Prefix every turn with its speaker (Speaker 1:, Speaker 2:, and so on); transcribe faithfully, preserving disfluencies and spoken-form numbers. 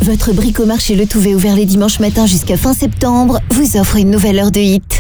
Speaker 1: Votre bricomarché Le Touvet, ouvert les dimanches matins jusqu'à fin septembre, vous offre une nouvelle heure de hit.